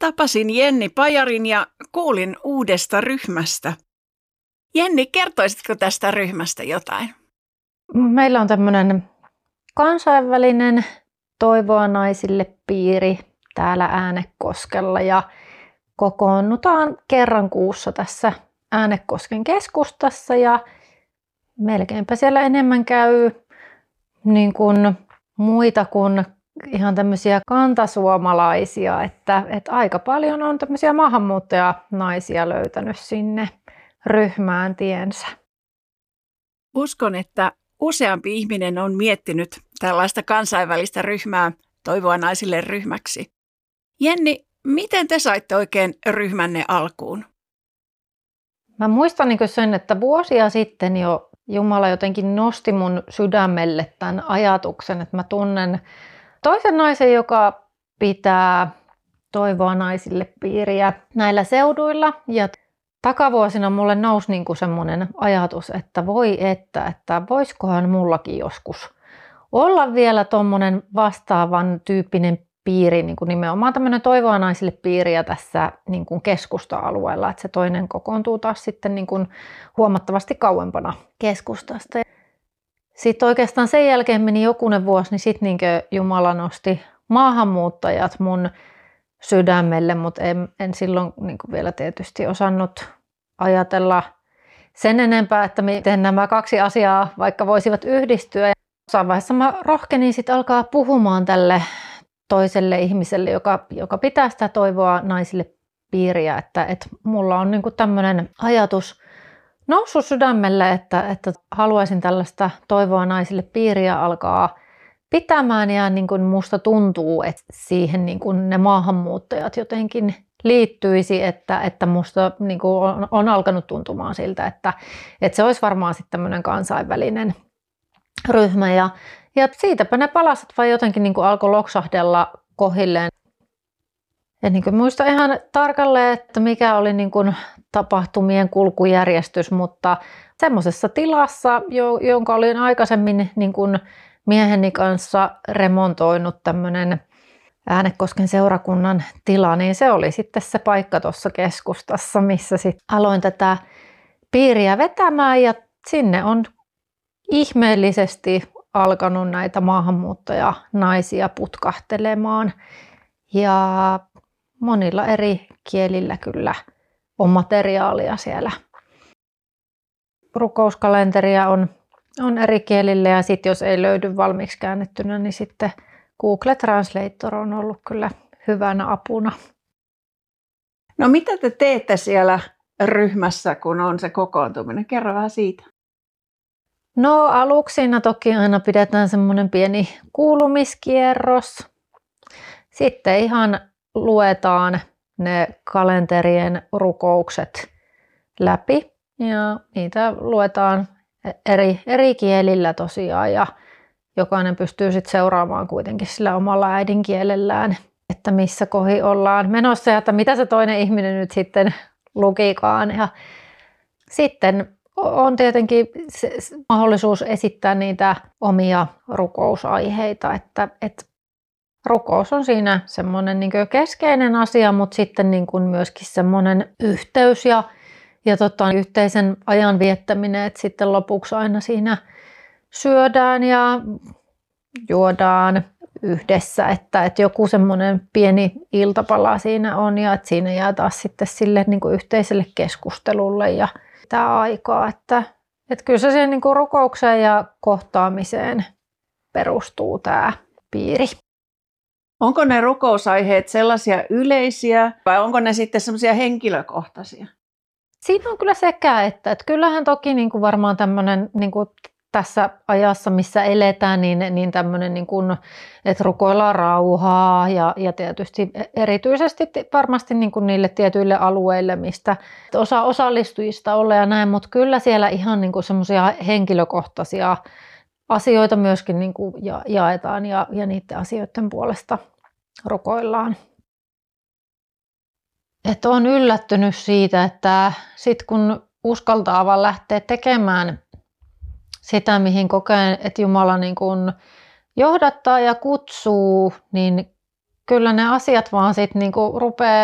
Tapasin Jenni Pajarin ja kuulin uudesta ryhmästä. Jenni, kertoisitko tästä ryhmästä jotain? Meillä on tämmöinen kansainvälinen Toivoa naisille -piiri täällä Äänekoskella ja kokoonnutaan kerran kuussa tässä Äänekosken keskustassa ja melkeinpä siellä enemmän käy niin kuin muita kuin ihan tämmöisiä kantasuomalaisia, että aika paljon on tämmöisiä maahanmuuttajanaisia löytänyt sinne ryhmään tiensä. Uskon, että useampi ihminen on miettinyt tällaista kansainvälistä ryhmää Toivoa naisille ryhmäksi. Jenni, miten te saitte oikein ryhmänne alkuun? Mä muistan sen, että vuosia sitten jo Jumala jotenkin nosti mun sydämelle tämän ajatuksen, että mä tunnen toisen naisen, joka pitää Toivoa naisille -piiriä näillä seuduilla. Ja takavuosina mulle nousi semmoinen ajatus, että että voisikohan mullakin joskus olla vielä tommonen vastaavan tyyppinen piiri, niin kuin nimenomaan tämmöinen Toivoa naisille -piiriä tässä niin kuin keskusta-alueella, että se toinen kokoontuu taas sitten niin kuin huomattavasti kauempana keskustasta. Sitten oikeastaan sen jälkeen meni jokunen vuosi, niin sitten niin Jumala nosti maahanmuuttajat mun sydämelle, mutta en silloin niin kuin vielä tietysti osannut ajatella sen enempää, että miten nämä kaksi asiaa vaikka voisivat yhdistyä. Jossain vaiheessa mä rohkenin sitten alkaa puhumaan tälle toiselle ihmiselle, joka pitää sitä Toivoa naisille -piiriä, että mulla on niinku tämmöinen ajatus noussut sydämelle, että haluaisin tällaista Toivoa naisille -piiriä alkaa pitämään ja niin kuin musta tuntuu, että siihen niin kuin ne maahanmuuttajat jotenkin liittyisi, että musta niin kuin on alkanut tuntumaan siltä, että se olisi varmaan sitten tämmöinen kansainvälinen ryhmä ja siitäpä ne palaset vaan jotenkin niin kuin alkoi loksahdella kohilleen. En niin kuin muista ihan tarkalleen, että mikä oli niin kuin tapahtumien kulkujärjestys, mutta semmoisessa tilassa, jonka olin aikaisemmin niin kuin mieheni kanssa remontoinut tämmöinen Äänekosken seurakunnan tila, niin se oli sitten se paikka tuossa keskustassa, missä sitten aloin tätä piiriä vetämään ja sinne on ihmeellisesti alkanut näitä maahanmuuttajanaisia putkahtelemaan ja monilla eri kielillä kyllä on materiaalia siellä. Rukouskalenteria on eri kielillä ja sitten jos ei löydy valmiiksi käännettynä, niin sitten Google Translator on ollut kyllä hyvänä apuna. No mitä te teette siellä ryhmässä, kun on se kokoontuminen? Kerro vähän siitä. No aluksi toki aina pidetään semmoinen pieni kuulumiskierros. Sitten ihan luetaan ne kalenterien rukoukset läpi ja niitä luetaan eri kielillä tosiaan ja jokainen pystyy sitten seuraamaan kuitenkin sillä omalla äidinkielellään, että missä kohi ollaan menossa ja että mitä se toinen ihminen nyt sitten lukikaan. Ja sitten on tietenkin mahdollisuus esittää niitä omia rukousaiheita, että rukous on siinä semmoinen niin kuin keskeinen asia, mutta sitten niin kuin myöskin semmoinen yhteys ja yhteisen ajan viettäminen, että sitten lopuksi aina siinä syödään ja juodaan yhdessä, että joku semmoinen pieni iltapala siinä on ja että siinä jää taas sitten sille niin kuin yhteiselle keskustelulle ja tämä aikaa, että kyllä se siihen niin kuin rukoukseen ja kohtaamiseen perustuu tämä piiri. Onko ne rukousaiheet sellaisia yleisiä vai onko ne sitten sellaisia henkilökohtaisia? Siinä on kyllä sekä, että kyllähän toki niin kuin varmaan tämmöinen niin kuin tässä ajassa, missä eletään, niin tämmöinen, niin kuin, että rukoillaan rauhaa ja tietysti erityisesti varmasti niin kuin niille tietyille alueille, mistä osa osallistujista ollaan ja näin, mutta kyllä siellä ihan niin kuin semmoisia henkilökohtaisia asioita myöskin niin kuin jaetaan ja niiden asioiden puolesta rukoillaan. Että olen yllättynyt siitä, että sitten kun uskaltaa vaan lähteä tekemään sitä, mihin kokee, että Jumala niin kuin johdattaa ja kutsuu, niin kyllä ne asiat vaan sitten niin kuin rupeaa